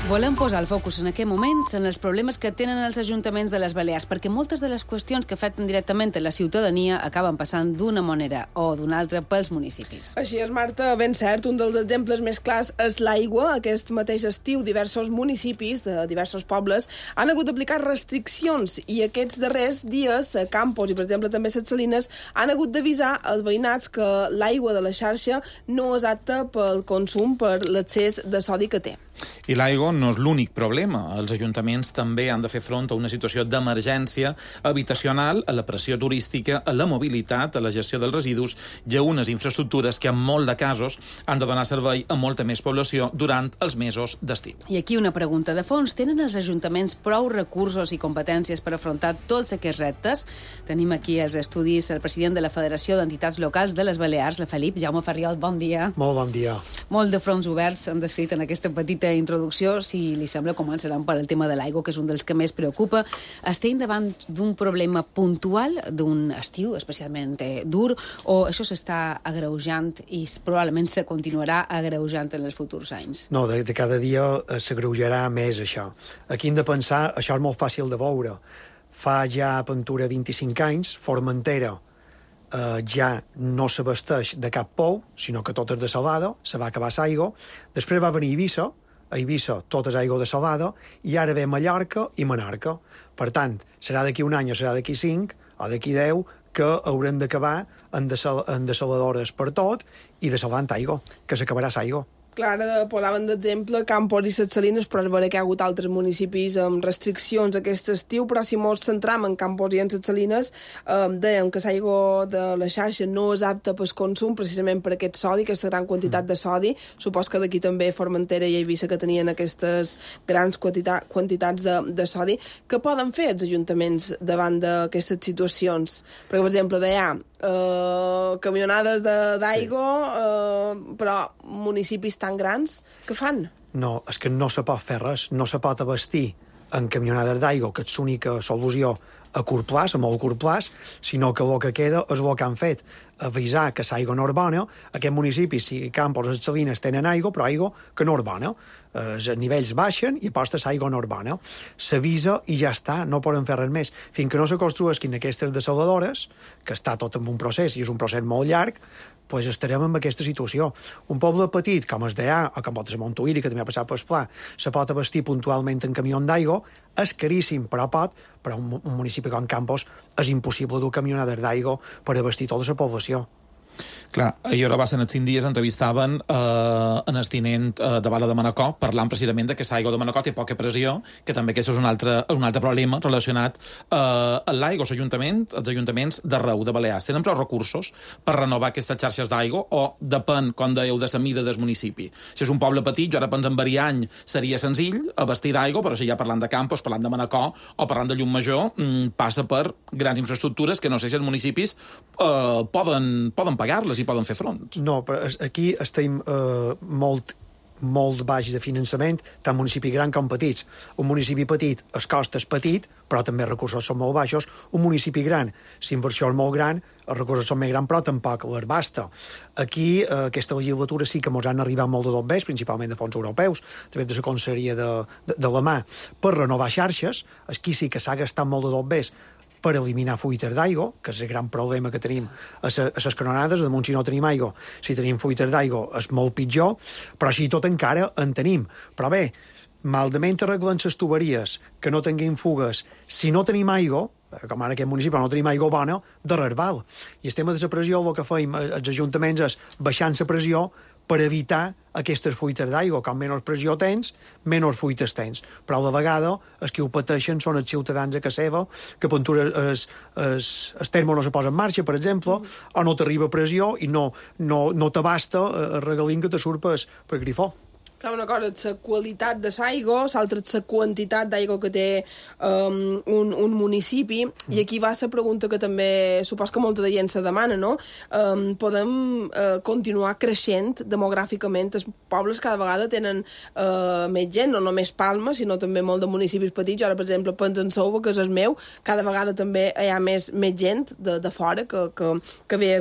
Volem posar el focus en aquest moment en els problemes que tenen els ajuntaments de les Balears, perquè moltes de les qüestions que afecten directament a la ciutadania acaben passant d'una manera o d'una altra pels municipis. Així és, Marta, ben cert. Un dels exemples més clars és l'aigua. Aquest mateix estiu, diversos municipis de diversos pobles han hagut d'aplicar restriccions i aquests darrers dies, a Campos i, per exemple, també a Ses Salines, han hagut d'avisar als veïnats que l'aigua de la xarxa no és apta pel consum per l'excés de sodi que té. I l'aigua no és l'únic problema. Els ajuntaments també han de fer front a una situació d'emergència habitacional, a la pressió turística, a la mobilitat, a la gestió dels residus i a unes infraestructures que en molt de casos han de donar servei a molta més població durant els mesos d'estiu. I aquí una pregunta de fons. Tenen els ajuntaments prou recursos i competències per afrontar tots aquests reptes? Tenim aquí els estudis el president de la Federació d'Entitats Locals de les Balears, la Felip. Jaume Farriol, bon dia. Molt bon dia. Molt de fronts oberts han descrit en aquesta petita introducció. Si li sembla, començaran per el tema de l'aigua, que és un dels que més preocupa. Estem davant d'un problema puntual, d'un estiu especialment dur, o això s'està agreujant i probablement se continuarà agreujant en els futurs anys? No, de cada dia s'agreujarà més això. Aquí hem de pensar, això és molt fàcil de veure. Fa ja pintura 25 anys, Formentera ja no s'abasteix de cap pou, sinó que tot és de salada, se va acabar l'aigua. Després va venir Eivissa, a Eivissa tot és aigua de salada, i ara ve Mallorca i Menorca. Per tant, serà d'aquí un any o serà d'aquí 5 o d'aquí 10 que haurem d'acabar en desaladores per tot i desalant aigua, que s'acabarà l'aigua. Clar, ara posaven d'exemple Campos i Ses Salines, però és vera que hi ha hagut altres municipis amb restriccions aquest estiu, però si mos centram en Campos i en Ses Salines, dèiem que l'aigua de la xarxa no és apta pel consum precisament per aquest sodi, aquesta gran quantitat de sodi. Supos que d'aquí també Formentera i Eivissa que tenien aquestes grans quantitats de sodi. Què poden fer els ajuntaments davant d'aquestes situacions? Perquè, per exemple, deia camionades d'aigua, però municipis tan grans, què fan? No, és que no se pot fer res, no se pot abastir en camionades d'aigua, que és l'única solució a curt plaç, a molt curt plaç, sinó que el que queda és el que han fet, avisar que l'aigua no és bona. Aquests municipis, si Campos o Ses Salines tenen aigua, però aigua que no és bona. Els nivells baixen i aposta l'aigua no és bona. S'avisa i ja està, no poden fer res més. Fins que no se construeixin aquestes desaladores, que està tot en un procés, i és un procés molt llarg, pues estarem en aquesta situació. Un poble petit, com es Deà, o com pot ser Montuïri, que també ha passat pel Pla, se pot abastir puntualment en camió d'aigua, és caríssim, però pot, però un municipi com Campos és impossible dur camionades d'aigua per abastir tota la població. Clar, ahir a Bassa en els 5 dies entrevistaven en el tinent de Bala de Manacor, parlant precisament que l'aigua de Manacor té poca pressió, que també aquest és un altre problema relacionat amb l'aigua. Els ajuntaments d'arreu de Balears tenen prou recursos per renovar aquestes xarxes d'aigua o depèn, com dèieu, de la mida del municipi? Si és un poble petit, jo ara penso en Bariany, seria senzill abastir d'aigua, però si ja parlant de Campos, parlant de Manacor o parlant de Llumajor, passa per grans infraestructures que no sé si els municipis poden pagar-les i poden fer front. No, però aquí estem molt baix de finançament, tant municipi gran com petits. Un municipi petit, el cost és petit, però també els recursos són molt baixos. Un municipi gran, si inversió és molt gran, els recursos són més grans, però tampoc les basta. Aquí, aquesta legislatura sí que ens han arribat molt de dobbers, principalment de fons europeus, també de la Conselleria de la mà, per renovar xarxes. Aquí sí que s'ha gastat molt de dobbers per eliminar fuites d'aigua, que és el gran problema que tenim a les canonades. Damunt, si no tenim aigua, si tenim fuites d'aigua, és molt pitjor, però així tot encara en tenim. Però bé, malament arreglen les tuberies, que no tinguin fugues. Si no tenim aigua, com ara aquest municipi no tenim aigua bona, de resbal. I el tema de la pressió, el que feim els ajuntaments és baixant la pressió per evitar aquestes fuites d'aigua. Com menys pressió tens, menys fuites tens. Però a la vegada els que ho pateixen són els ciutadans a casa seva, que pintura el termo no se posa en marxa, per exemple, o no t'arriba pressió i no t'abasta el regalín que te surt per grifó. Clar, una cosa és la qualitat de l'aigua, l'altra és la quantitat d'aigua que té un municipi, i aquí va la pregunta que també supos que molta de gent se demana, no? Podem continuar creixent demogràficament? Els pobles cada vegada tenen més gent, no només Palma, sinó també molt de municipis petits. Jo ara, per exemple, penso en Sousa, que és el meu, cada vegada també hi ha més gent de fora que ve